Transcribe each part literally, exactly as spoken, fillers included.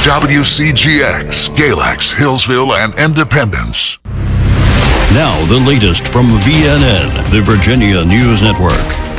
W C G X, Galax, Hillsville, and Independence. Now the latest from V N N, the Virginia News Network.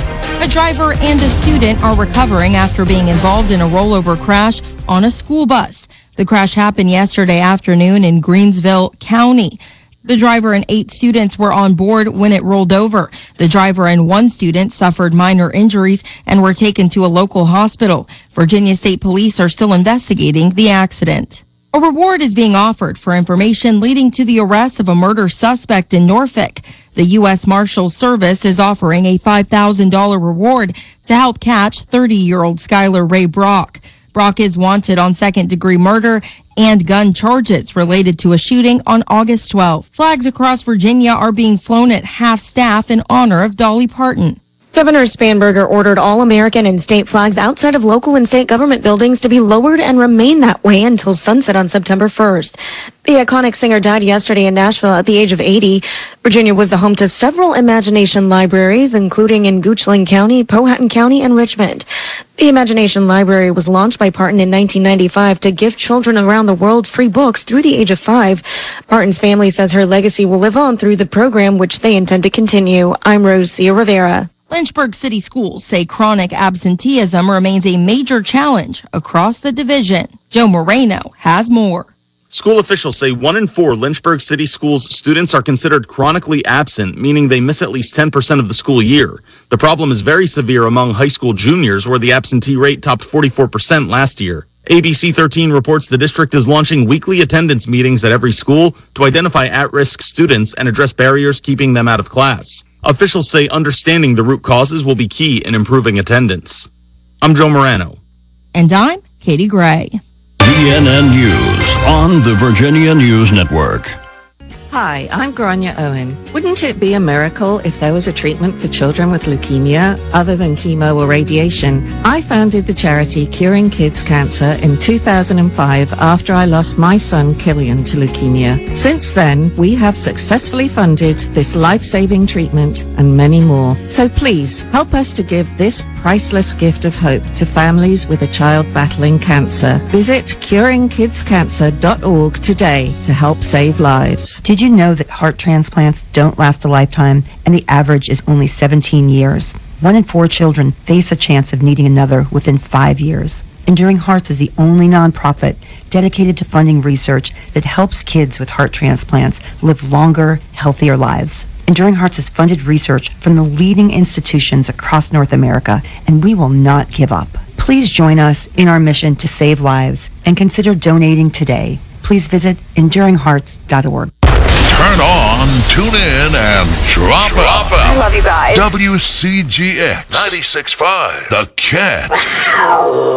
A driver and a student are recovering after being involved in a rollover crash on a school bus. The crash happened yesterday afternoon in Greensville County. The driver and eight students were on board when it rolled over. The driver and one student suffered minor injuries and were taken to a local hospital. Virginia State Police are still investigating the accident. A reward is being offered for information leading to the arrest of a murder suspect in Norfolk. The U S Marshals Service is offering a five thousand dollars reward to help catch thirty-year-old Skylar Ray Brock. Brock is wanted on second-degree murder and gun charges related to a shooting on August twelfth. Flags across Virginia are being flown at half-staff in honor of Dolly Parton. Governor Spanberger ordered all American and state flags outside of local and state government buildings to be lowered and remain that way until sunset on September first. The iconic singer died yesterday in Nashville at the age of eighty. Virginia was the home to several Imagination libraries, including in Goochland County, Powhatan County, and Richmond. The Imagination Library was launched by Parton in nineteen ninety-five to give children around the world free books through the age of five. Parton's family says her legacy will live on through the program, which they intend to continue. I'm Rosia Rivera. Lynchburg City Schools say chronic absenteeism remains a major challenge across the division. Joe Moreno has more. School officials say one in four Lynchburg City Schools students are considered chronically absent, meaning they miss at least ten percent of the school year. The problem is very severe among high school juniors, where the absentee rate topped forty-four percent last year. A B C thirteen reports the district is launching weekly attendance meetings at every school to identify at-risk students and address barriers keeping them out of class. Officials say understanding the root causes will be key in improving attendance. I'm Joe Morano. And I'm Katie Gray. V N N News on the Virginia News Network. Hi, I'm Grania Owen. Wouldn't it be a miracle if there was a treatment for children with leukemia other than chemo or radiation? I founded the charity Curing Kids Cancer in two thousand five after I lost my son Killian to leukemia. Since then, we have successfully funded this life-saving treatment and many more. So please, help us to give this priceless gift of hope to families with a child battling cancer. Visit curing kids cancer dot org today to help save lives. Did you know that heart transplants don't last a lifetime and the average is only seventeen years? One in four children face a chance of needing another within five years. Enduring Hearts is the only nonprofit dedicated to funding research that helps kids with heart transplants live longer, healthier lives. Enduring Hearts has funded research from the leading institutions across North America, and we will not give up. Please join us in our mission to save lives and consider donating today. Please visit enduring hearts dot org. Turn on, tune in, and drop, drop out. I love you guys. W C G X ninety-six point five, The Cat.